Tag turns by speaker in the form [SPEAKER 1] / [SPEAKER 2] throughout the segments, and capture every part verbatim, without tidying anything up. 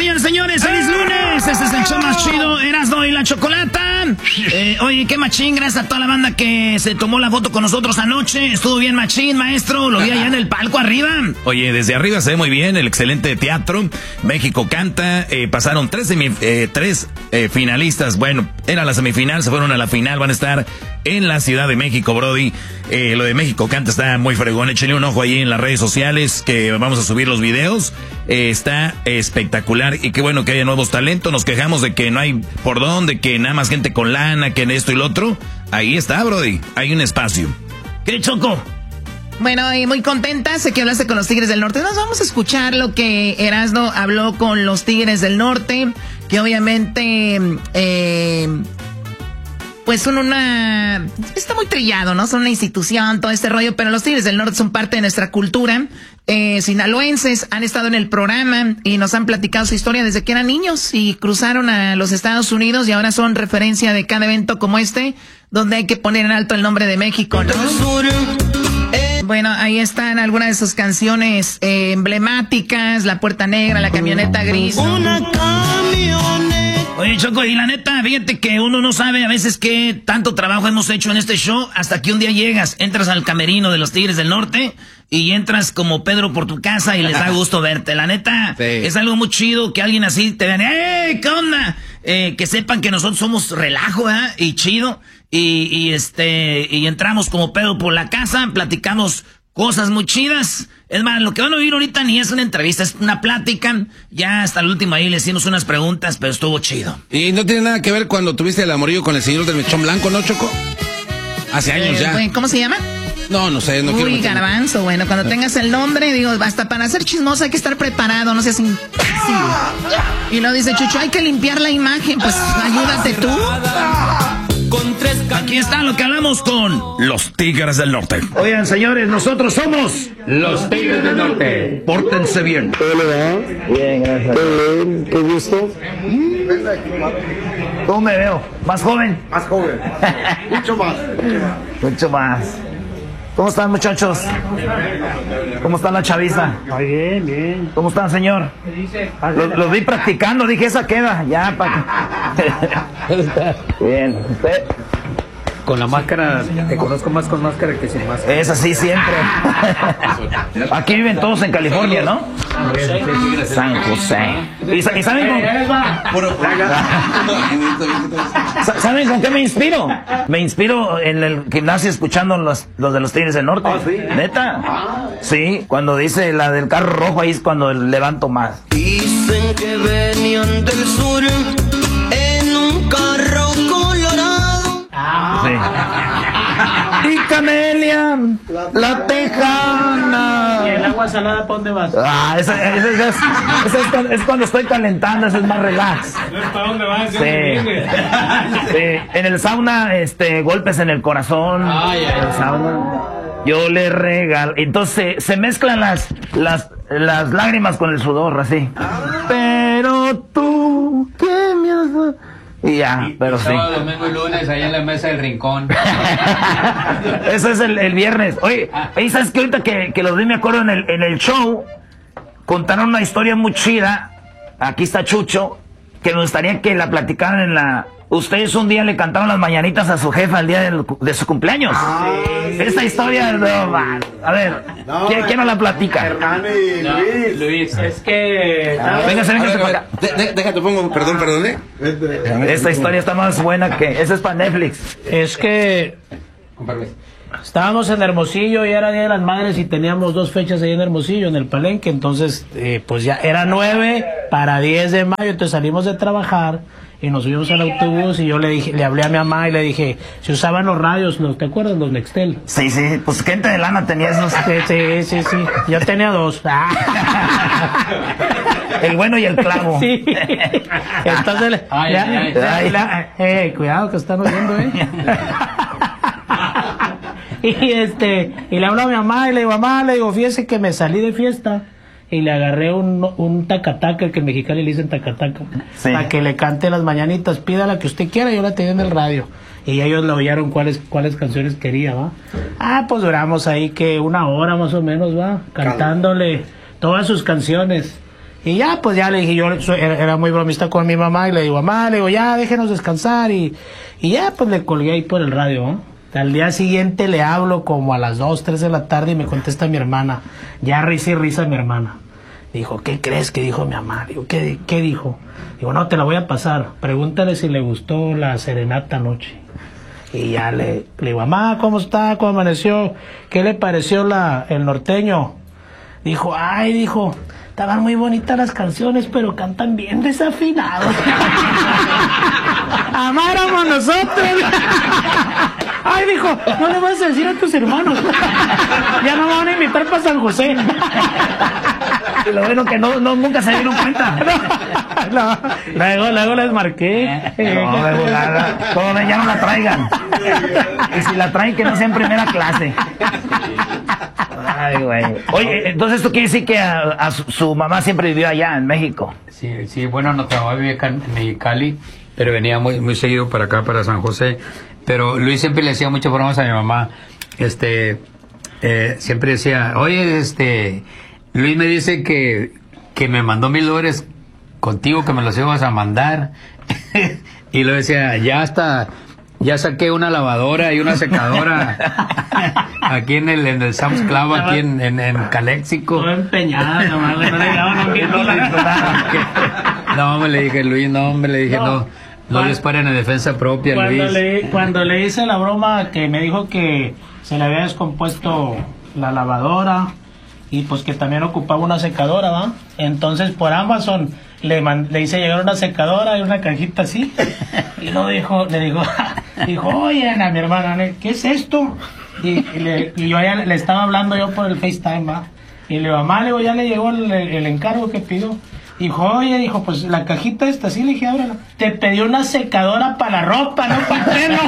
[SPEAKER 1] Oigan, señores, feliz lunes. Este es el show más chido, Erasmo y la Chocolata. Eh, oye, qué machín, gracias a toda la banda que se tomó la foto con nosotros anoche. Estuvo bien machín, maestro. Lo vi allá en el palco arriba.
[SPEAKER 2] Oye, desde arriba se ve muy bien el excelente teatro. México canta. Eh, pasaron tres, semi, eh, tres eh, finalistas. Bueno, era la semifinal, se fueron a la final. Van a estar en la Ciudad de México, Brody. Eh, lo de México canta está muy fregón. Échenle un ojo ahí en las redes sociales que vamos a subir los videos. Eh, está espectacular y qué bueno que haya nuevos talentos. Nos quejamos de que no hay por dónde, que nada más gente con lana, que en esto y lo otro. Ahí está, Brody. Hay un espacio. ¿Qué, Choco?
[SPEAKER 1] Bueno, y muy contenta, sé que hablaste con los Tigres del Norte. Nos vamos a escuchar lo que Erasmo habló con los Tigres del Norte, que obviamente, eh, pues son una... Está muy trillado, ¿no? Son una institución, todo este rollo, pero los Tigres del Norte son parte de nuestra cultura. Eh, sinaloenses han estado en el programa y nos han platicado su historia desde que eran niños y cruzaron a los Estados Unidos y ahora son referencia de cada evento como este, donde hay que poner en alto el nombre de México, ¿no? Bueno, ahí están algunas de sus canciones eh, emblemáticas, La Puerta Negra, La Camioneta Gris. Una camioneta. Oye, Choco, y la neta, fíjate que uno no sabe a veces qué tanto trabajo hemos hecho en este show hasta que un día llegas, entras al camerino de los Tigres del Norte y entras como Pedro por tu casa y les da gusto verte. La neta, sí. Es algo muy chido que alguien así te vean, ¡eh, qué onda! Eh, que sepan que nosotros somos relajo, ¿eh? Y chido. Y, y este, y entramos como Pedro por la casa, platicamos cosas muy chidas. Es más, lo que van a oír ahorita ni es una entrevista, es una plática. Ya hasta el último ahí le hicimos unas preguntas, pero estuvo chido.
[SPEAKER 3] Y no tiene nada que ver cuando tuviste el amorío con el señor del mechón blanco, ¿no, Choco? Hace años eh,
[SPEAKER 1] ya. ¿Cómo se llama?
[SPEAKER 3] No, no sé, no
[SPEAKER 1] Uy,
[SPEAKER 3] quiero...
[SPEAKER 1] Garbanzo, bueno, cuando tengas el nombre, digo, hasta para ser chismoso hay que estar preparado, no seas in... sí. Y luego dice Chucho, hay que limpiar la imagen, pues ayúdate tú.
[SPEAKER 2] Aquí está lo que hablamos con los Tigres del Norte.
[SPEAKER 4] Oigan, señores, nosotros somos
[SPEAKER 5] los Tigres del Norte.
[SPEAKER 4] Pórtense bien.
[SPEAKER 6] Bien, gracias. Qué bien, qué gusto.
[SPEAKER 4] ¿Cómo me veo? ¿Más joven?
[SPEAKER 6] Más joven. Mucho más.
[SPEAKER 4] Mucho más. ¿Cómo están, muchachos? ¿Cómo está la chaviza?
[SPEAKER 6] Muy bien, bien.
[SPEAKER 4] ¿Cómo están, señor? Lo, lo vi practicando, dije, esa queda. Ya, para bien. ¿Usted?
[SPEAKER 5] Con la máscara, te conozco más con máscara que sin máscara.
[SPEAKER 4] Es así siempre. Aquí viven todos en California, ¿no? San José. ¿Y, y saben con... ¿Saben con qué me inspiro? Me inspiro en el gimnasio escuchando los, los de los Tigres del Norte.
[SPEAKER 6] ¿Ah, sí?
[SPEAKER 4] ¿Neta? Sí, cuando dice la del carro rojo, ahí es cuando levanto más.
[SPEAKER 7] Dicen que venían del sur en un carro colorado.
[SPEAKER 4] Sí. Y Camelia, la, la tejana.
[SPEAKER 5] ¿Y el agua salada para dónde vas?
[SPEAKER 4] Ah, esa, esa, esa, es, esa es, cuando, es cuando estoy calentando, eso es más relax.
[SPEAKER 5] ¿Para dónde vas?
[SPEAKER 4] Sí. Sí. En el sauna, este, golpes en el corazón.
[SPEAKER 5] Ay, ay,
[SPEAKER 4] en el sauna. Yo le regalo. Entonces se mezclan las, las, las lágrimas con el sudor, así. Pero tú, ¿qué me has... Y ya, y, pero y sí.
[SPEAKER 5] Sábado, domingo y lunes, ahí en la mesa del rincón.
[SPEAKER 4] Eso es el, el viernes. Oye, ahí sabes que ahorita que, que los vi, me acuerdo en el, en el show, contaron una historia muy chida. Aquí está Chucho, que me gustaría que la platicaran en la... Ustedes un día le cantaron las mañanitas a su jefa el día de, de su cumpleaños. Ah, sí. Esta historia, no, man. A ver, no, ¿quién, ¿quién nos la platica?
[SPEAKER 6] Hernán y
[SPEAKER 5] no,
[SPEAKER 6] Luis.
[SPEAKER 5] Luis, es que...
[SPEAKER 4] Ah, véngase, véngase para acá.
[SPEAKER 3] De, de, déjate, pongo, perdón, perdón, ¿eh?
[SPEAKER 4] Esta historia está más buena que... Esa es para Netflix.
[SPEAKER 5] Es que... Estábamos en Hermosillo y era Día de las Madres y teníamos dos fechas ahí en Hermosillo, en el Palenque. Entonces, eh, pues ya era nueve para diez de mayo, entonces salimos de trabajar y nos subimos al autobús y yo le dije, le hablé a mi mamá y le dije, se usaban los radios, ¿no? ¿Te acuerdas? Los Nextel.
[SPEAKER 4] Sí, sí, pues gente de lana tenía esos.
[SPEAKER 5] Sí, sí, sí, sí. Yo tenía dos.
[SPEAKER 4] El bueno y el clavo.
[SPEAKER 5] Sí. Entonces,
[SPEAKER 4] ay,
[SPEAKER 5] ya,
[SPEAKER 4] ay,
[SPEAKER 5] ya,
[SPEAKER 4] ay.
[SPEAKER 5] La, eh, cuidado que están oyendo, eh. Y este, y le hablo a mi mamá y le digo, mamá, le digo, fíjese que me salí de fiesta y le agarré un, un tacataca, que en Mexicali le dicen tacataca, sí, para que le cante las mañanitas, pida la que usted quiera, yo la tenía en el radio. Y ellos le oyeron cuáles cuáles canciones quería, ¿va? Ah, pues duramos ahí que una hora más o menos, ¿va? Cantándole todas sus canciones. Y ya, pues ya le dije, yo era, era muy bromista con mi mamá y le digo, mamá, le digo, ya, déjenos descansar. Y, y ya, pues le colgué ahí por el radio, ¿no? Al día siguiente le hablo como a las dos, tres de la tarde y me contesta mi hermana. Ya risa y risa mi hermana. Dijo, ¿qué crees que dijo mi mamá? Digo, ¿qué, qué dijo? Digo, no, te la voy a pasar. Pregúntale si le gustó la serenata anoche. Y ya le, le digo, mamá, ¿cómo está? ¿Cómo amaneció? ¿Qué le pareció la, el norteño? Dijo, ay, dijo, estaban muy bonitas las canciones, pero cantan bien desafinados. Amáramos nosotros. Ay, dijo, no le vas a decir a tus hermanos. Ya no van a invitar para San José.
[SPEAKER 4] Y lo bueno que no, no nunca se dieron cuenta.
[SPEAKER 5] No, no. Luego, luego les marqué.
[SPEAKER 4] No, de volada. Todo ya no la traigan. Y si la traen, que no sea en primera clase. Ay, güey. Oye, entonces esto quiere decir que a, a su, su mamá siempre vivió allá en México.
[SPEAKER 8] Sí, sí, bueno, nuestra mamá vivía acá en Mexicali, pero venía muy, muy seguido para acá, para San José. Pero Luis siempre le hacía muchas bromas a mi mamá. Este, eh, siempre decía, oye, este, Luis me dice que, que me mandó mil dólares contigo, que me los ibas a mandar. Y luego decía, ya hasta, ya saqué una lavadora y una secadora aquí en el, en el Sam's Club, aquí en, en, en Caléxico.
[SPEAKER 5] Todo empeñada, nomás, no le daban mil dólares.
[SPEAKER 8] No, me le dije, Luis, no, me le dije, no. No les paren en defensa propia,
[SPEAKER 5] cuando
[SPEAKER 8] Luis.
[SPEAKER 5] Le, cuando le hice la broma que me dijo que se le había descompuesto la lavadora y pues que también ocupaba una secadora, ¿va? Entonces por Amazon le, man, le hice llegar una secadora y una cajita así. Y luego dijo, le dijo, dijo, oye, Ana, mi hermana, ¿qué es esto? Y, y, le, y yo ya le estaba hablando yo por el FaceTime, ¿va? Y le digo, mamá, le digo, ya le llegó el, el encargo que pidió. Dijo, oye, dijo, pues la cajita esta, sí, le dije, ábrela. Te pedí una secadora para la ropa, no para el pelo.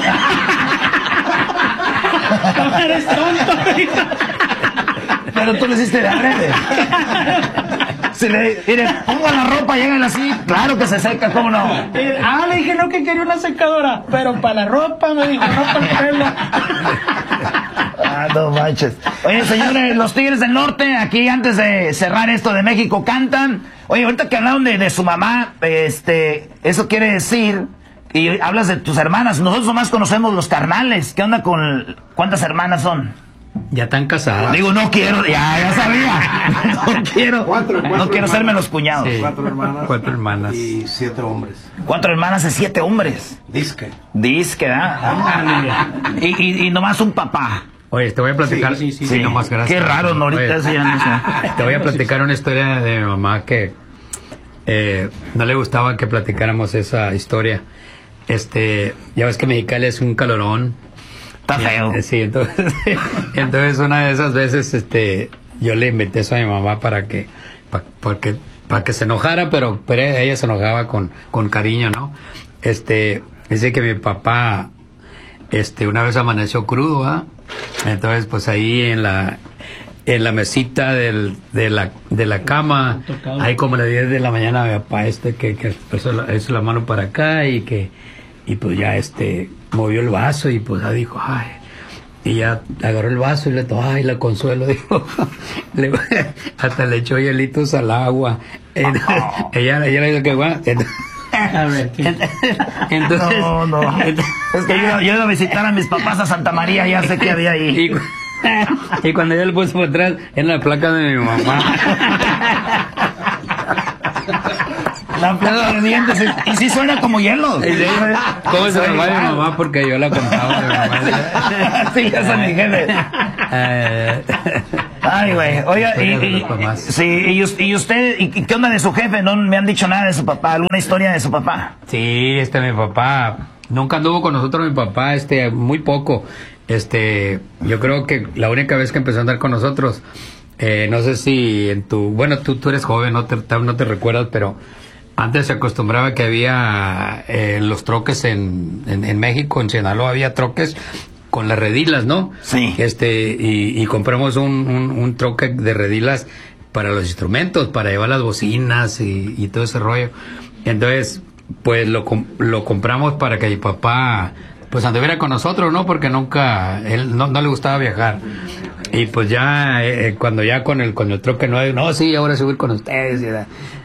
[SPEAKER 5] No eres tonto.
[SPEAKER 4] Pero tú le hiciste de arrede. Si le, mire, ponga la ropa, lleguen así, claro que se seca, ¿cómo no?
[SPEAKER 5] Eh, ah, le dije, no, que quería una secadora, pero para la ropa, me dijo, no para el pelo.
[SPEAKER 4] Ah, no manches. Oye, señores, los Tigres del Norte, aquí antes de cerrar esto de México cantan. Oye, ahorita que hablaron de, de su mamá, este, eso quiere decir, y hablas de tus hermanas, nosotros nomás conocemos los carnales. ¿Qué onda con, cuántas hermanas son?
[SPEAKER 8] Ya están casadas.
[SPEAKER 4] Digo, no quiero, ya, ya sabía. No quiero, cuatro, cuatro no quiero serme los cuñados.
[SPEAKER 8] Sí,
[SPEAKER 6] cuatro hermanas.
[SPEAKER 8] Cuatro hermanas.
[SPEAKER 6] Y siete hombres.
[SPEAKER 4] Cuatro hermanas y siete hombres.
[SPEAKER 6] Disque.
[SPEAKER 4] Disque, ¿verdad? y, y, y nomás un papá.
[SPEAKER 8] Oye, te voy a platicar.
[SPEAKER 5] Sí, sí, sí,
[SPEAKER 8] sí,
[SPEAKER 4] sí.
[SPEAKER 8] nomás gracias.
[SPEAKER 4] Qué raro, ¿no? Ahorita
[SPEAKER 8] Oye,
[SPEAKER 4] eso ya no sé.
[SPEAKER 8] te voy a platicar una historia de mi mamá que eh, no le gustaba que platicáramos esa historia. Este, ya ves que Mexicali es un calorón.
[SPEAKER 4] Está feo.
[SPEAKER 8] Eh, Sí, entonces, entonces una de esas veces, este, yo le inventé eso a mi mamá para que, pa, porque, para que se enojara, pero, pero ella se enojaba con, con cariño, ¿no? Este, dice que mi papá, este, una vez amaneció crudo, ¿ah? Entonces, pues ahí en la, en la mesita del, de la, de la cama, ahí como a las diez de la mañana, mi papá, este, que, que puso la, hizo la mano para acá y que, y pues ya, este, movió el vaso y pues ya dijo, ay, y ya agarró el vaso y le tomó, ay, la consuelo, dijo, le, hasta le echó hielitos al agua. Entonces, ella, ella le dijo que bueno, entonces,
[SPEAKER 5] A ver, ¿qué?
[SPEAKER 8] entonces,
[SPEAKER 4] No, no.
[SPEAKER 8] entonces-
[SPEAKER 4] Es que yo, yo iba a visitar a mis papás a Santa María, ya sé que había ahí.
[SPEAKER 8] y, cu- y cuando ella le puso por atrás, era la placa de mi mamá.
[SPEAKER 4] La placa de dientes. Y sí suena como hielo.
[SPEAKER 8] Y le- ¿Cómo se me va mi mamá? Porque yo la contaba de mi mamá.
[SPEAKER 4] Sí, ya son mi jefe.
[SPEAKER 8] Eh,
[SPEAKER 4] Ay, güey. Oiga, y,
[SPEAKER 8] Historia de
[SPEAKER 4] y-
[SPEAKER 8] los papás.
[SPEAKER 4] sí, y, us- y usted, ¿y qué onda de su jefe? No me han dicho nada de su papá. ¿Alguna historia de su papá?
[SPEAKER 8] Sí, este, mi papá, nunca anduvo con nosotros mi papá, este, muy poco. Este, yo creo que la única vez que empezó a andar con nosotros, eh, no sé si en tu, bueno, tú, tú eres joven, no te, no te recuerdas, pero antes se acostumbraba que había eh, los troques en, en, en México, en Sinaloa había troques con las redilas, ¿no?
[SPEAKER 4] Sí.
[SPEAKER 8] Este, y, y compramos un, un, un troque de redilas para los instrumentos, para llevar las bocinas y, y todo ese rollo. Entonces, pues lo, com- lo compramos para que mi papá pues anduviera con nosotros, ¿no? Porque nunca, él no, no le gustaba viajar. Y pues ya, eh, cuando ya con el, con el troque nuevo, no, sí, ahora subir con ustedes. Y, era-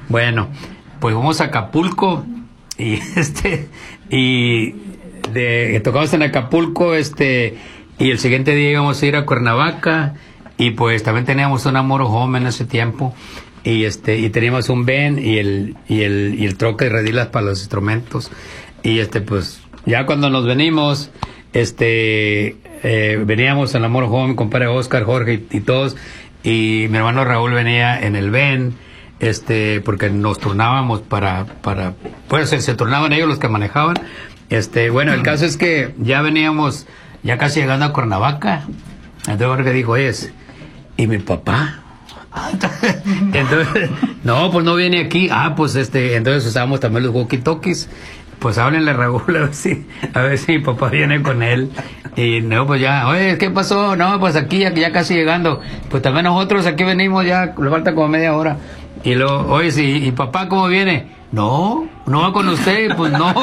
[SPEAKER 8] Bueno, pues vamos a Acapulco y este y de tocamos en Acapulco este y el siguiente día íbamos a ir a Cuernavaca y pues también teníamos un amor home en ese tiempo y este y teníamos un Ben y el y el y el troque de redilas para los instrumentos y este pues ya cuando nos venimos este eh, veníamos al amor home, compadre Oscar, Jorge y, y todos y mi hermano Raúl venía en el Ben este porque nos turnábamos para para pues se, se turnaban ellos los que manejaban este bueno el caso es que ya veníamos ya casi llegando a Cuernavaca entonces Jorge dijo es y mi papá entonces no pues no viene aquí ah pues este entonces usábamos también los walkie talkies pues háblenle a Raúl a ver si a ver si mi papá viene con él y no pues ya oye ¿qué pasó? No pues aquí ya, ya casi llegando pues también nosotros aquí venimos ya le falta como media hora y luego oye si y papá ¿cómo viene? No, no va con usted, pues no.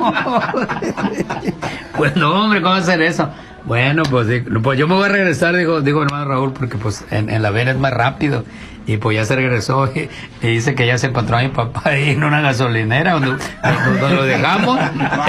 [SPEAKER 8] Pues no, hombre, ¿cómo hacer eso? Bueno, pues, pues yo me voy a regresar, dijo, dijo hermano Raúl, porque pues en, en la vena es más rápido. Y pues ya se regresó y, y dice que ya se encontró a mi papá ahí en una gasolinera donde, donde lo dejamos.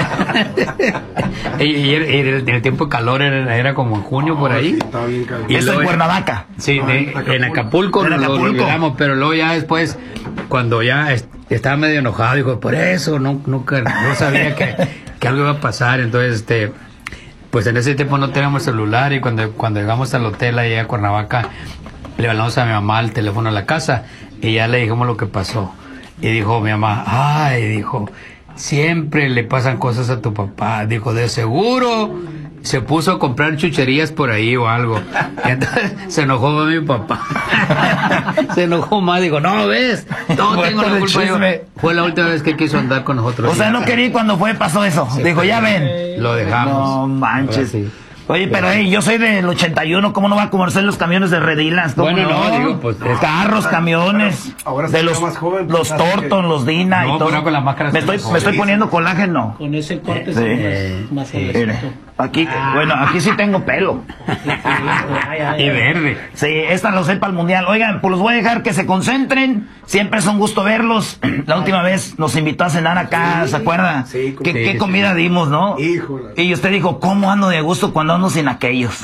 [SPEAKER 8] y, y, y el, el tiempo de calor era, era como en junio por ahí.
[SPEAKER 4] Y eso en Cuernavaca.
[SPEAKER 8] Sí, de, en Acapulco, en Acapulco. Lo olvidamos, pero luego ya después, cuando ya estaba medio enojado, dijo, por eso no, nunca, no sabía que, que algo iba a pasar. Entonces, este, pues en ese tiempo no teníamos celular y cuando, cuando llegamos al hotel ahí a Cuernavaca, le hablamos a mi mamá al teléfono a la casa y ya le dijimos lo que pasó. Y dijo mi mamá, ay, dijo, siempre le pasan cosas a tu papá. Dijo, de seguro se puso a comprar chucherías por ahí o algo. Y entonces se enojó mi papá. Se enojó más, dijo, no, ¿ves? No tengo la culpa yo. Fue la última vez que quiso andar con nosotros.
[SPEAKER 4] O sea, no quería cuando fue, pasó eso. Sí, dijo, ya ven.
[SPEAKER 8] Lo dejamos.
[SPEAKER 4] No manches. Oye, pero hey, yo soy del ochenta y uno, ¿cómo no va a comerse los camiones de Redilas?
[SPEAKER 8] Bueno, no, no, digo, pues...
[SPEAKER 4] Carros, camiones, ahora de los, más joven, los Torton, los Dina
[SPEAKER 8] no,
[SPEAKER 4] y todo.
[SPEAKER 8] Con las máscaras
[SPEAKER 4] me estoy, me estoy poniendo colágeno.
[SPEAKER 5] Con ese corte
[SPEAKER 4] sí.
[SPEAKER 5] más, más
[SPEAKER 4] sí. Aquí, ah. bueno, aquí sí tengo pelo.
[SPEAKER 8] Y verde.
[SPEAKER 4] Sí, esta lo sé para el mundial. Oigan, pues los voy a dejar que se concentren. Siempre es un gusto verlos. La última vez nos invitó a cenar acá, sí, ¿se acuerda? Sí, ¿Qué, sí, qué sí. comida dimos, no?
[SPEAKER 6] Híjole.
[SPEAKER 4] Y usted dijo, ¿cómo ando de gusto cuando ando sin aquellos?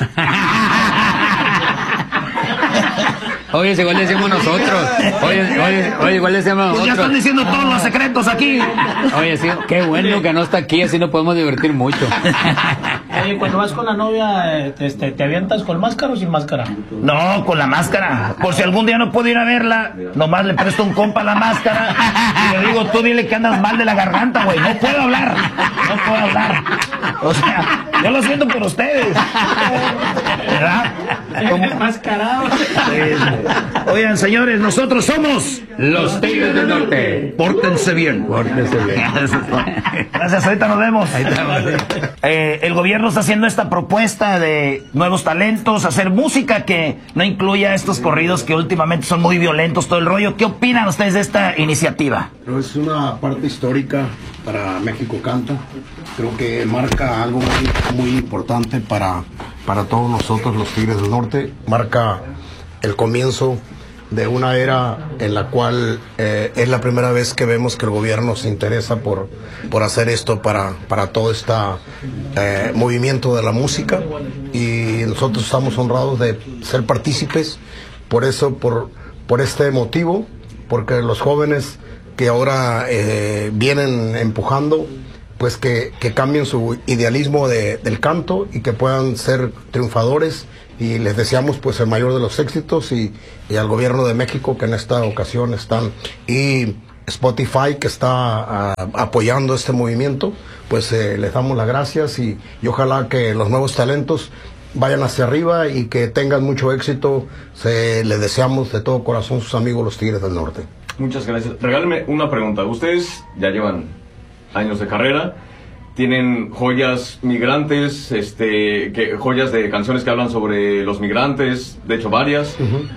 [SPEAKER 8] Oye, igual decimos nosotros. Oye, oye, oye, igual decimos nosotros.
[SPEAKER 4] Pues ya están diciendo todos los secretos aquí.
[SPEAKER 8] Oye, sí, qué bueno que no está aquí, así nos podemos divertir mucho.
[SPEAKER 5] Oye, cuando vas con la novia, este, ¿te avientas con máscara o sin máscara?
[SPEAKER 4] No, con la máscara. Por si algún día no puedo ir a verla, nomás le presto un compa la máscara y le digo, tú dile que andas mal de la garganta, güey. No puedo hablar. No puedo hablar. O sea, yo lo siento por ustedes. ¿Verdad?
[SPEAKER 5] Como mascarado.
[SPEAKER 4] Oigan, señores, nosotros somos
[SPEAKER 8] los Tigres del Norte.
[SPEAKER 4] Pórtense bien.
[SPEAKER 8] Pórtense bien.
[SPEAKER 4] Gracias, ahorita nos vemos.
[SPEAKER 8] Ahí estamos.
[SPEAKER 4] Eh, el gobierno está haciendo esta propuesta de nuevos talentos, hacer música que no incluya estos corridos que últimamente son muy violentos, todo el rollo. ¿Qué opinan ustedes de esta iniciativa?
[SPEAKER 6] Es una parte histórica para México Canta. Creo que marca algo muy, muy importante para, para todos nosotros los Tigres del Norte. Marca el comienzo de una era en la cual eh, es la primera vez que vemos que el gobierno se interesa por, por hacer esto para, para todo este eh, movimiento de la música, y nosotros estamos honrados de ser partícipes por eso, por, por este motivo, porque los jóvenes que ahora eh, vienen empujando, pues que, que cambien su idealismo de, del canto y que puedan ser triunfadores, y les deseamos pues el mayor de los éxitos, y, y al gobierno de México que en esta ocasión están, y Spotify que está uh, apoyando este movimiento, pues eh, les damos las gracias, y, y ojalá que los nuevos talentos vayan hacia arriba y que tengan mucho éxito. Se les deseamos de todo corazón, sus amigos los Tigres del Norte.
[SPEAKER 9] Muchas gracias. Regálame una pregunta. Ustedes ya llevan años de carrera, tienen joyas migrantes, este, que, joyas de canciones que hablan sobre los migrantes, de hecho varias. Uh-huh.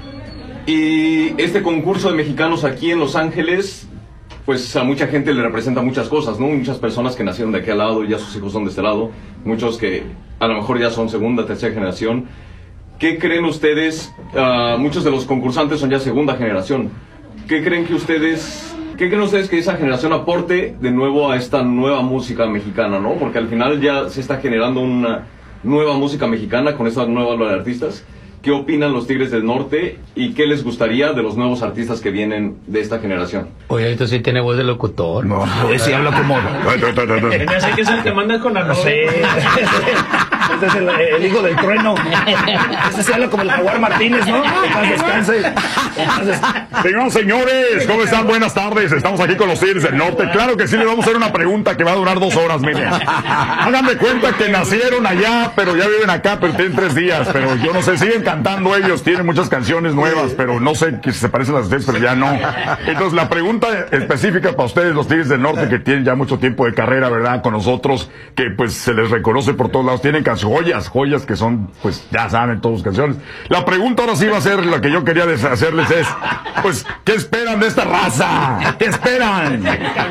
[SPEAKER 9] Y este concurso de mexicanos aquí en Los Ángeles, pues a mucha gente le representa muchas cosas, ¿no? Muchas personas que nacieron de aquel lado y ya sus hijos son de este lado, muchos que a lo mejor ya son segunda, tercera generación. ¿Qué creen ustedes? Uh, muchos de los concursantes son ya segunda generación. ¿Qué creen que ustedes ¿qué creen ustedes que esa generación aporte de nuevo a esta nueva música mexicana, no? Porque al final ya se está generando una nueva música mexicana con estas nuevas de artistas. ¿Qué opinan los Tigres del Norte y qué les gustaría de los nuevos artistas que vienen de esta generación?
[SPEAKER 8] Oye, esto sí tiene voz de locutor.
[SPEAKER 4] No, sí habla como...
[SPEAKER 5] Me hace que es el que manda con la
[SPEAKER 4] No sé. Este es el, el hijo del trueno. Este se habla como el Jaguar Martínez, ¿no? Que paz descanse.
[SPEAKER 10] Señoras, señores, ¿cómo están? Buenas tardes. Estamos aquí con los Tigres del Norte. Claro que sí, les vamos a hacer una pregunta que va a durar dos horas, miren. Hagan de cuenta que nacieron allá, pero ya viven acá, pero tienen tres días. Pero yo no sé, siguen cantando ellos, tienen muchas canciones nuevas, pero no sé que se parecen a las de ustedes, pero ya no. Entonces, la pregunta específica para ustedes, los Tigres del Norte, que tienen ya mucho tiempo de carrera, ¿verdad? Con nosotros, que pues se les reconoce por todos lados, tienen canciones, joyas, joyas que son, pues ya saben, todas sus canciones. La pregunta ahora sí va a ser, lo que yo quería hacerles es, pues, ¿qué esperan de esta raza? ¿Qué esperan?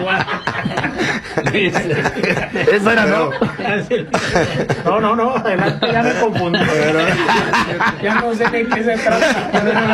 [SPEAKER 4] Eso era, ¿no?
[SPEAKER 5] No, no, no, ya me confundí. Ya no sé de qué se trata.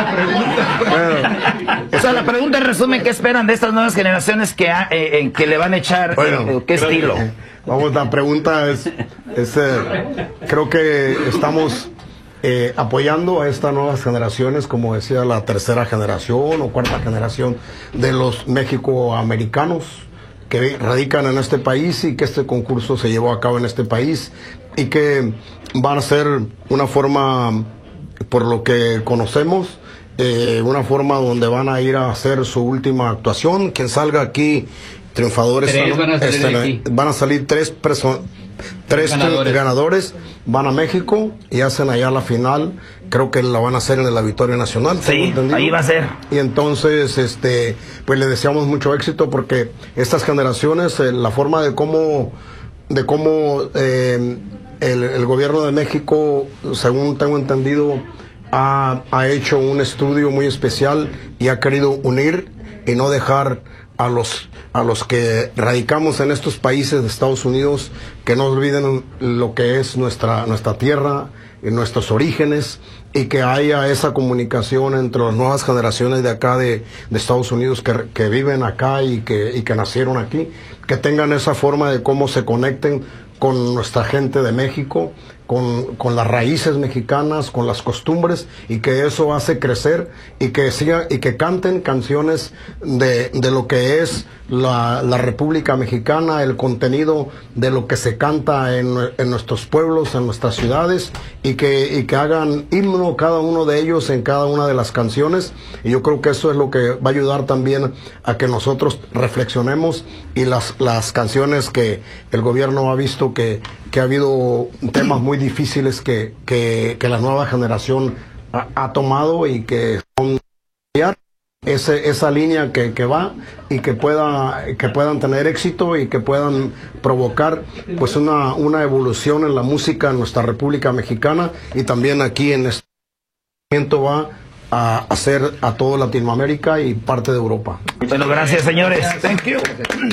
[SPEAKER 4] Bueno, o sea, la pregunta en resumen, ¿qué esperan de estas nuevas generaciones que, ha, eh, en que le van a echar?
[SPEAKER 6] Bueno,
[SPEAKER 4] eh, ¿qué estilo?
[SPEAKER 6] Vamos, la pregunta es, es eh, creo que estamos eh, apoyando a estas nuevas generaciones, como decía, la tercera generación o cuarta generación de los mexicoamericanos que radican en este país y que este concurso se llevó a cabo en este país y que van a ser una forma, por lo que conocemos, eh, una forma donde van a ir a hacer su última actuación. Quien salga aquí triunfadores
[SPEAKER 8] Tres van a salir
[SPEAKER 6] este,
[SPEAKER 8] de aquí.
[SPEAKER 6] van a salir tres personas, tres
[SPEAKER 8] ganadores.
[SPEAKER 6] ganadores, van a México y hacen allá la final. Creo que la van a hacer en el Auditorio Nacional.
[SPEAKER 4] Sí, ahí va a ser.
[SPEAKER 6] Y entonces, este, pues le deseamos mucho éxito porque estas generaciones, eh, la forma de cómo, de cómo eh, el, el gobierno de México, según tengo entendido, ha, ha hecho un estudio muy especial y ha querido unir y no dejar a los a los que radicamos en estos países de Estados Unidos que no olviden lo que es nuestra nuestra tierra y nuestros orígenes, y que haya esa comunicación entre las nuevas generaciones de acá de, de Estados Unidos que, que viven acá y que, y que nacieron aquí, que tengan esa forma de cómo se conecten con nuestra gente de México, con, con las raíces mexicanas, con las costumbres, y que eso hace crecer y que siga, y que canten canciones de, de lo que es la, la República Mexicana, el contenido de lo que se canta en, en nuestros pueblos, en nuestras ciudades, y que, y que hagan himno cada uno de ellos en cada una de las canciones. Y yo creo que eso es lo que va a ayudar también a que nosotros reflexionemos, y las, las canciones que el gobierno ha visto que, que ha habido temas muy difíciles que, que, que la nueva generación ha, ha tomado, y que son ese, esa línea que, que va, y que pueda que puedan tener éxito y que puedan provocar pues una, una evolución en la música en nuestra República Mexicana, y también aquí en este momento va a hacer a toda Latinoamérica y parte de Europa.
[SPEAKER 4] Bueno, gracias, señores. Thank you.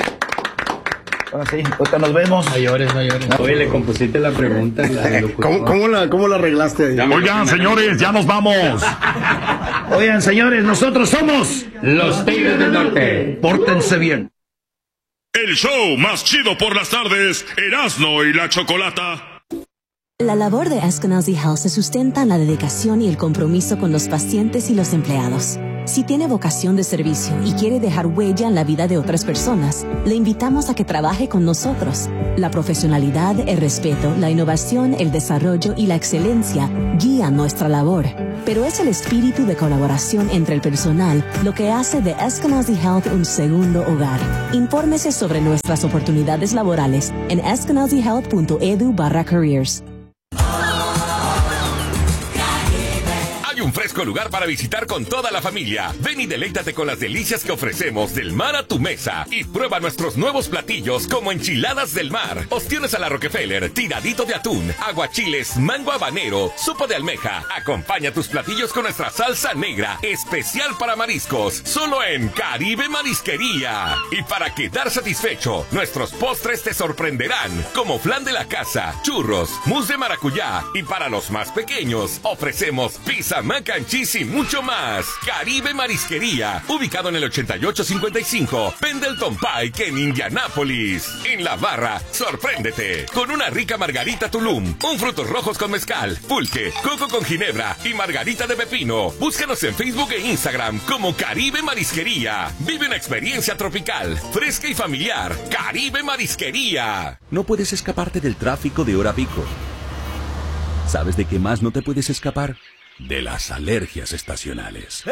[SPEAKER 4] Ahora sí, ahorita nos vemos.
[SPEAKER 8] Mayores, mayores. Oye, le compusiste la pregunta. La
[SPEAKER 6] ¿Cómo, cómo, la, ¿Cómo la arreglaste?
[SPEAKER 10] Oigan, señores, ya nos vamos.
[SPEAKER 4] Oigan, señores, nosotros somos
[SPEAKER 8] los Tigres del Norte.
[SPEAKER 4] Pórtense bien.
[SPEAKER 10] El show más chido por las tardes, Erasmo y la Chocolata.
[SPEAKER 11] La labor de Eskenazi Health se sustenta en la dedicación y el compromiso con los pacientes y los empleados. Si tiene vocación de servicio y quiere dejar huella en la vida de otras personas, le invitamos a que trabaje con nosotros. La profesionalidad, el respeto, la innovación, el desarrollo y la excelencia guían nuestra labor. Pero es el espíritu de colaboración entre el personal lo que hace de Eskenazi Health un segundo hogar. Infórmese sobre nuestras oportunidades laborales en eskenazi health punto edu barra careers.
[SPEAKER 12] Un fresco lugar para visitar con toda la familia. Ven y deleítate con las delicias que ofrecemos del mar a tu mesa y prueba nuestros nuevos platillos como enchiladas del mar, ostiones a la Rockefeller, tiradito de atún, aguachiles, mango habanero, sopa de almeja. Acompaña tus platillos con nuestra salsa negra, especial para mariscos, solo en Caribe Marisquería. Y para quedar satisfecho, nuestros postres te sorprenderán, como flan de la casa, churros, mousse de maracuyá, y para los más pequeños ofrecemos pizza mac and canchis y mucho más. Caribe Marisquería, ubicado en el ochenta y ocho cincuenta y cinco Pendleton Pike en Indianápolis. En La Barra, sorpréndete con una rica margarita Tulum, un frutos rojos con mezcal, pulque, coco con ginebra y margarita de pepino. Búscanos en Facebook e Instagram como Caribe Marisquería. Vive una experiencia tropical, fresca y familiar. Caribe Marisquería.
[SPEAKER 13] No puedes escaparte del tráfico de hora pico. ¿Sabes de qué más no te puedes escapar? De las alergias estacionales.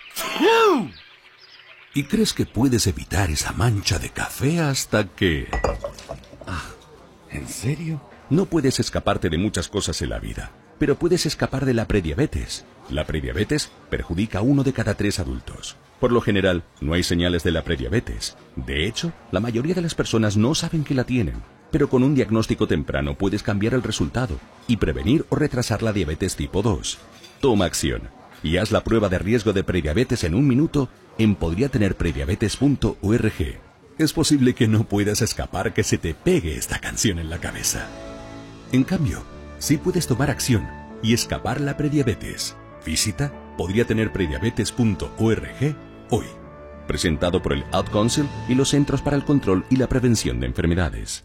[SPEAKER 13] ¿Y crees que puedes evitar esa mancha de café hasta que... Ah, ¿en serio? No puedes escaparte de muchas cosas en la vida, pero puedes escapar de la prediabetes. La prediabetes perjudica a uno de cada tres adultos. Por lo general, no hay señales de la prediabetes. De hecho, la mayoría de las personas no saben que la tienen. Pero con un diagnóstico temprano puedes cambiar el resultado y prevenir o retrasar la diabetes tipo dos. Toma acción y haz la prueba de riesgo de prediabetes en un minuto en podría tener prediabetes punto org. Es posible que no puedas escapar que se te pegue esta canción en la cabeza. En cambio, sí puedes tomar acción y escapar la prediabetes. Visita podría tener prediabetes punto org hoy. Presentado por el Ad Council y los Centros para el Control y la Prevención de Enfermedades.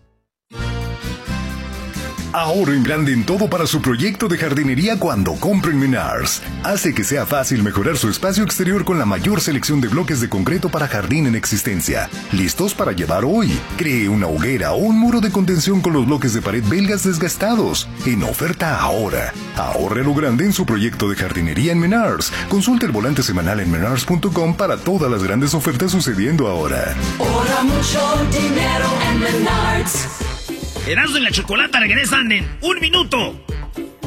[SPEAKER 14] Ahorro en grande en todo para su proyecto de jardinería cuando compre en Menards. Hace que sea fácil mejorar su espacio exterior con la mayor selección de bloques de concreto para jardín en existencia. ¿Listos para llevar hoy? Cree una hoguera o un muro de contención con los bloques de pared belgas desgastados. En oferta ahora. Ahorre lo grande en su proyecto de jardinería en Menards. Consulte el volante semanal en menards punto com para todas las grandes ofertas sucediendo ahora.
[SPEAKER 7] Ahorra mucho dinero en Menards.
[SPEAKER 15] Erasmo y la Chocolata regresan en un minuto.